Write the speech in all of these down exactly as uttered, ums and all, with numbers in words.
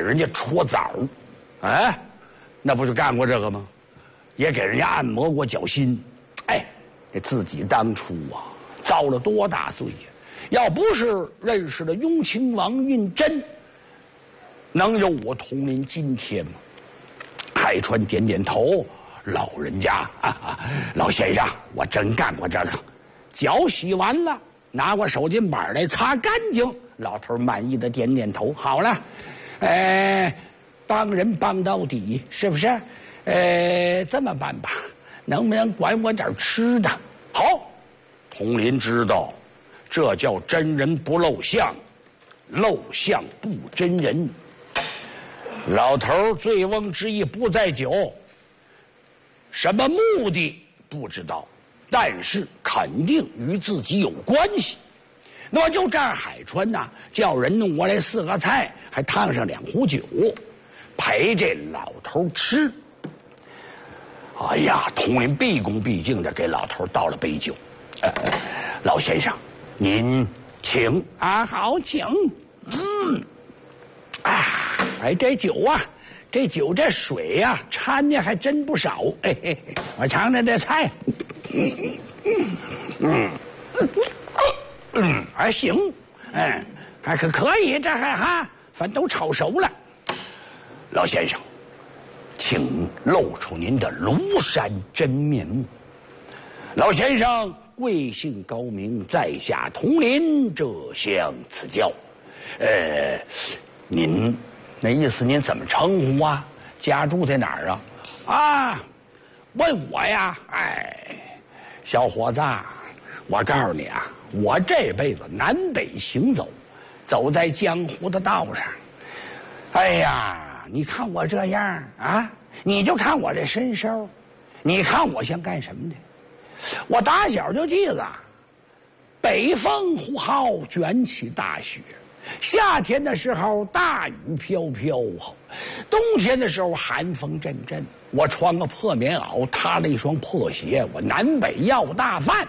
人家搓澡，哎，那不就干过这个吗？也给人家按摩过脚心，哎，这自己当初啊遭了多大罪呀！要不是认识了雍亲王胤禛，能有我统领今天吗？海川点点头，老人家，哈哈，老先生，我真干过这个。脚洗完了，拿过手巾板来擦干净。老头满意的点点头，好了，呃，帮人帮到底，是不是？呃，这么办吧，能不能管我点吃的？好，统领知道，这叫真人不露相，露相不真人。老头醉翁之意不在酒，什么目的不知道，但是肯定与自己有关系。那么就这样，海川呐，叫人弄过来四个菜，还烫上两壶酒，陪这老头吃。哎呀，统领毕恭毕敬的给老头倒了杯酒。呃，老先生，您请啊，好，请。嗯，啊，哎，这酒啊，这酒这水呀、啊，掺的还真不少。嘿嘿，我尝尝这菜。嗯嗯嗯。嗯，还行，嗯，还可可以，这还哈，反正都炒熟了。老先生，请露出您的庐山真面目。老先生贵姓高名，在下统领，这相赐教。呃，您那意思您怎么称呼啊？家住在哪儿啊？啊，问我呀？哎，小伙子，我告诉你啊。我这辈子南北行走，走在江湖的道上。哎呀，你看我这样啊，你就看我这身手，你看我像干什么的？我打小就记得，北风呼号卷起大雪，夏天的时候大雨飘飘，冬天的时候寒风阵阵。我穿个破棉袄，踏了一双破鞋，我南北要大饭。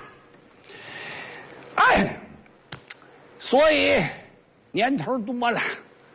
哎，所以年头多了，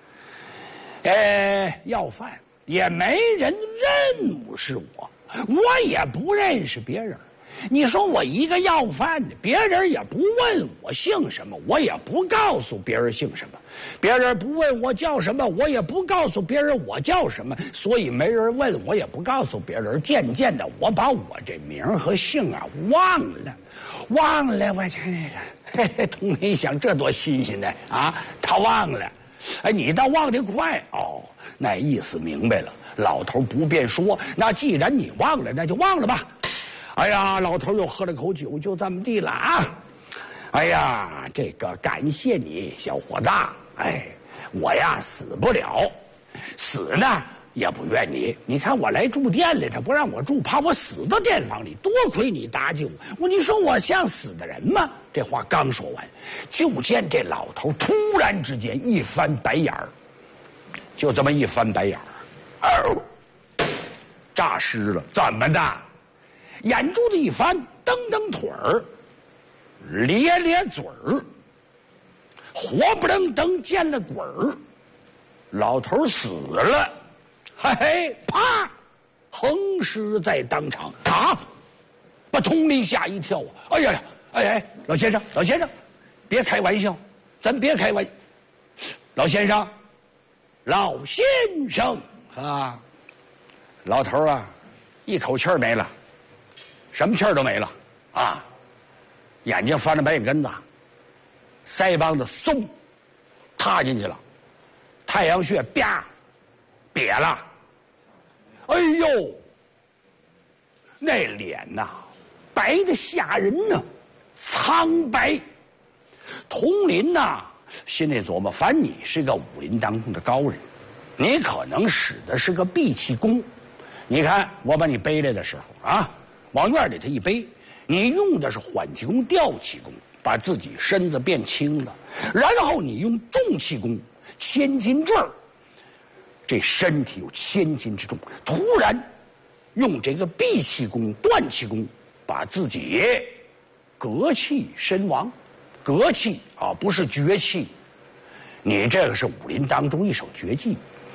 呃，要饭也没人认识我，我也不认识别人。你说我一个要饭的，别人也不问我姓什么，我也不告诉别人姓什么，别人不问我叫什么，我也不告诉别人我叫什么，所以没人问我也不告诉别人。渐渐的，我把我这名和姓啊忘了，忘了，我这那个。嘿嘿，统领想这多新鲜呢啊！他忘了，哎，你倒忘得快哦。那意思明白了，老头不便说。那既然你忘了，那就忘了吧。哎呀，老头又喝了口酒，就这么地了啊。哎呀，这个感谢你，小伙子。哎，我呀死不了，死呢也不怨你。你看我来住店里，他不让我住，怕我死到店房里。多亏你搭救我，你说我像死的人吗？这话刚说完，就见这老头突然之间一翻白眼儿，就这么一翻白眼儿，哦，诈尸了。怎么的？眼珠子一翻，蹬蹬腿儿，咧咧嘴儿，活不愣登见了鬼儿，老头死了。嘿嘿，啪，横尸在当场啊！把统领吓一跳啊！哎呀呀，哎哎，老先生，老先生，别开玩笑，咱别开玩。老先生，老先生啊！老头啊，一口气儿没了，什么气儿都没了啊！眼睛翻了白眼根子，腮帮子嗖踏进去了，太阳穴啪瘪了。哎呦，那脸呐，白的吓人呐，苍白。统领呐，心里琢磨：反你是个武林当中的高人，你可能使的是个闭气功。你看我把你背来的时候啊，往院里头一背，你用的是缓气功、吊气功，把自己身子变轻了，然后你用重气功、千斤坠儿。这身体有千斤之重，突然用这个闭气功、断气功，把自己隔气身亡。隔气啊，不是绝气。你这个是武林当中一手绝技。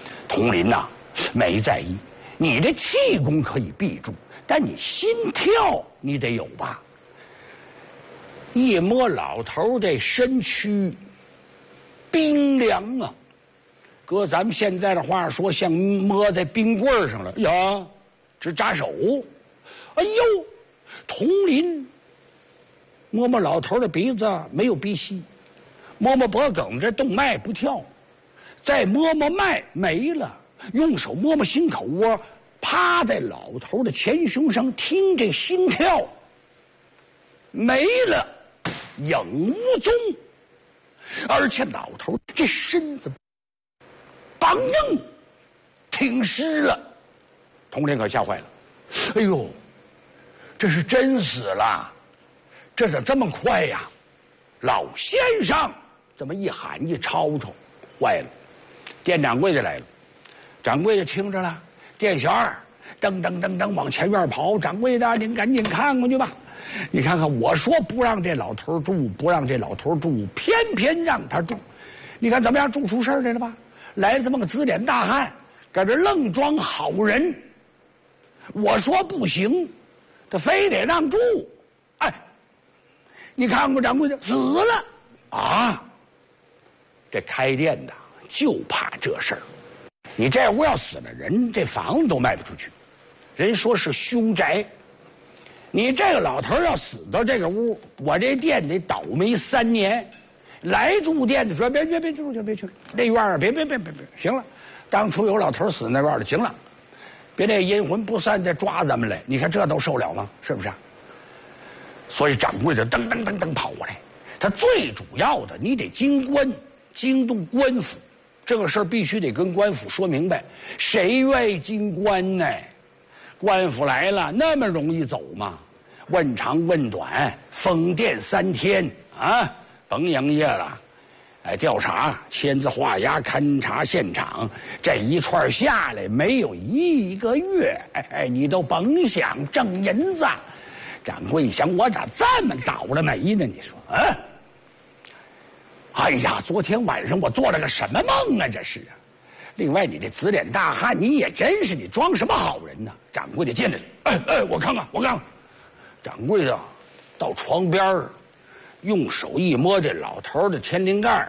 佟林呐、啊，没在意，你这气功可以闭住，但你心跳你得有吧？一摸老头这身躯冰凉啊，搁咱们现在的话说，像摸在冰棍上了呀，直扎手。哎呦，佟林摸摸老头的鼻子没有鼻息，摸摸脖梗这动脉不跳，再摸摸脉没了，用手摸摸心口窝，趴在老头的前胸上听这心跳，没了，影无踪。而且老头这身子梆硬挺尸了。佟林可吓坏了，哎呦，这是真死了，这咋这么快呀？老先生这么一喊一吵吵，坏了，店掌柜的来了。掌柜的听着了，店小二噔噔噔噔往前院跑，掌柜的您赶紧看过去吧。你看看，我说不让这老头住，不让这老头住，偏偏让他住。你看怎么样，住出事来了吧？来了这么个紫脸大汉，搁这愣装好人。我说不行，他非得让住。哎，你看过掌柜的死了啊？这开店的就怕这事儿。你这屋要死了人，这房子都卖不出去。人说是凶宅。你这个老头要死到这个屋，我这店得倒霉三年。来住店的说别别别住去，别去了，这院儿别别别别别，行了，当初有老头死那院了，行了，别这阴魂不散再抓咱们来，你看这都受了吗？是不是、啊？所以掌柜的噔噔噔噔跑过来，他最主要的你得经官，惊动官府，这个事儿必须得跟官府说明白，谁愿意进官呢？官府来了，那么容易走吗？问长问短，封店三天啊，甭营业了。哎，调查、签字画押、勘察现场，这一串下来没有一个月，哎哎，你都甭想挣银子。掌柜一想，我咋这么倒了霉呢？你说啊？哎呀，昨天晚上我做了个什么梦啊？这是啊。另外，你这紫脸大汉，你也真是，你装什么好人呢？掌柜的进来了，哎哎，我看看，我看看。掌柜的到床边儿，用手一摸这老头的天灵盖，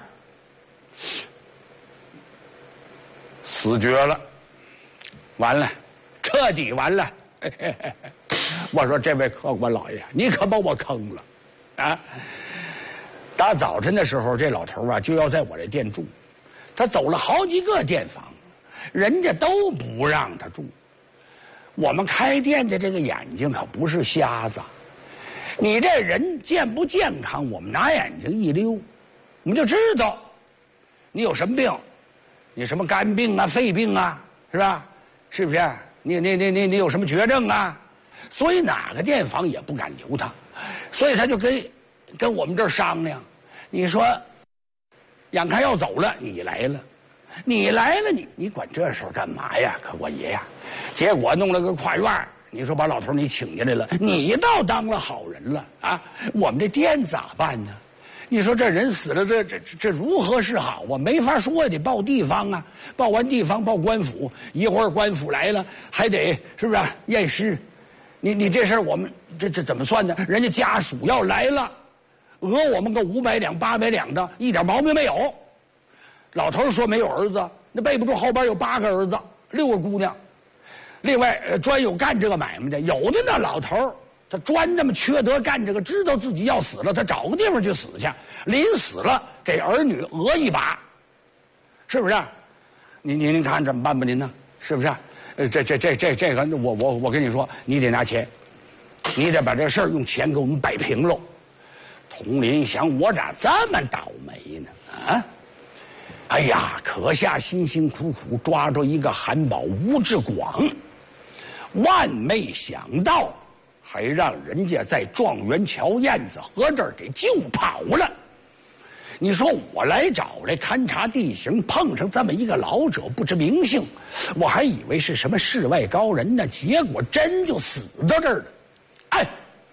死绝了，完了，彻底完了。嘿嘿嘿我说这位客官老爷，你可把我坑了啊！打早晨的时候，这老头啊就要在我这店住。他走了好几个店房，人家都不让他住。我们开店的这个眼睛可不是瞎子，你这人健不健康，我们拿眼睛一溜，我们就知道你有什么病，你什么肝病啊、肺病啊，是吧？是不是？你你你你你有什么绝症啊？所以哪个店房也不敢留他，所以他就跟跟我们这儿商量，你说。眼看要走了，你来了，你来了，你你管这事儿干嘛呀？可我爷呀！结果弄了个跨院，你说把老头你请进来了，你倒当了好人了啊！我们这店咋办呢？你说这人死了，这这这如何是好啊？没法说，得报地方啊，报完地方报官府，一会儿官府来了，还得是不是、啊、验尸？你你这事儿我们这这怎么算呢？人家家属要来了。讹我们个五百两八百两的，一点毛病没有。老头说没有儿子，那背不住后边有八个儿子，六个姑娘。另外，呃，专有干这个买卖的，有的那老头他专这么缺德干这个，知道自己要死了，他找个地方去死去，临死了给儿女讹一把，是不是？您您您看怎么办吧？您呢？是不是？呃，这这这这这个，我我我跟你说，你得拿钱，你得把这事儿用钱给我们摆平喽。佟林想，我咋这么倒霉呢？啊！哎呀，可下辛辛苦苦抓着一个韩宝吴志广，万没想到还让人家在状元桥燕子河这儿给救跑了。你说我来找来勘察地形，碰上这么一个老者不知名姓，我还以为是什么世外高人呢，结果真就死到这儿了。哎！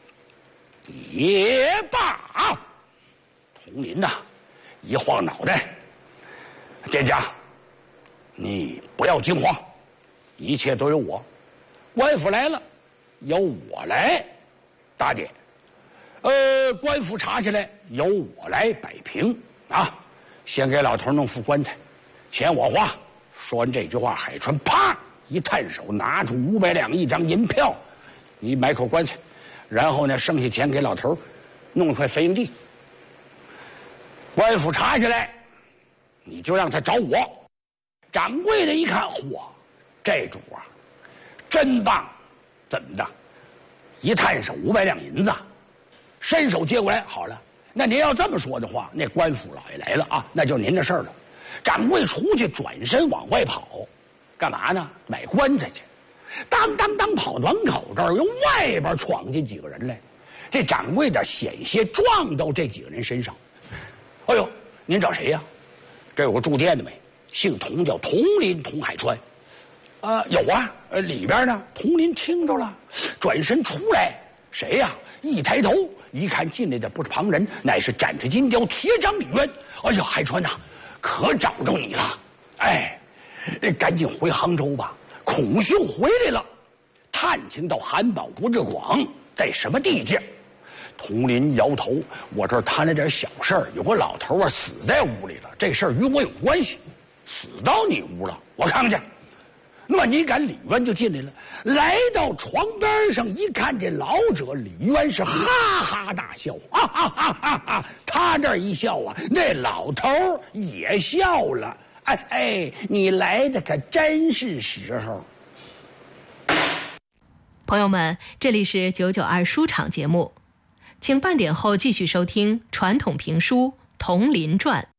也罢，佟林呐，一晃脑袋，店家， 你不要惊慌，一切都有我。官府来了，由我来打点。呃，官府查起来，由我来摆平啊。先给老头弄副棺材，钱我花。说完这句话，海川啪一探手，拿出五百两一张银票，你买口棺材，然后呢，剩下钱给老头弄一块肥营地。官府查下来，你就让他找我。掌柜的一看，嚯，这主啊，真棒！怎么着？一探手五百两银子，伸手接过来，好了。那您要这么说的话，那官府老爷来了啊，那就是您的事儿了。掌柜出去，转身往外跑，干嘛呢？买棺材去。当当当，跑门口这儿，由外边闯进几个人来。这掌柜的险些撞到这几个人身上。哎呦，您找谁呀？这有个住店的没？姓童，叫童林，童海川。啊、呃，有啊，呃，里边呢，童林听着了，转身出来，谁呀？一抬头一看，进来的不是旁人，乃是斩子金雕铁掌李渊。哎呀，海川呐、啊，可找着你了！哎，赶紧回杭州吧，孔秀回来了，探听到韩宝不治广在什么地界。童林摇头，我这儿摊了点小事儿，有个老头啊死在屋里了，这事儿与我有关系，死到你屋了，我看看去。那么你赶李渊就进来了，来到床边上一看，这老者李渊是哈哈大笑，哈哈哈哈哈！他这一笑啊，那老头也笑了。哎哎，你来的可真是时候。 朋友们，这里是九九二书场节目，请半点后继续收听传统评书《童林传》。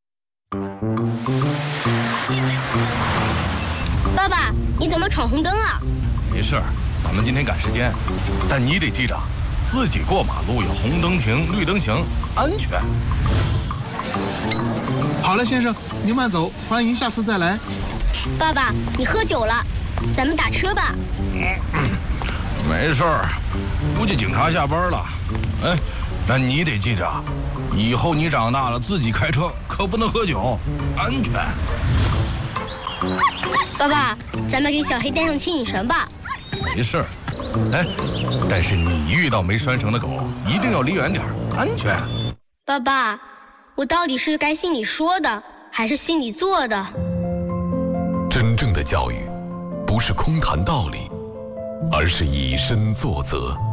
爸爸，你怎么闯红灯啊？ 没事，咱们今天赶时间，但你得记着，自己过马路有红灯停，绿灯行，安全。 好了，先生，您慢走，欢迎下次再来。 爸爸，你喝酒了，咱们打车吧。 嗯，没事儿，估计警察下班了。哎，但你得记着，以后你长大了自己开车可不能喝酒，安全。 爸爸，咱们给小黑带上牵引绳吧。 没事，哎，但是你遇到没拴绳的狗，一定要离远点，安全。 爸爸，我到底是该信你说的，还是信你做的？ 真正的教育，不是空谈道理，而是以身作则。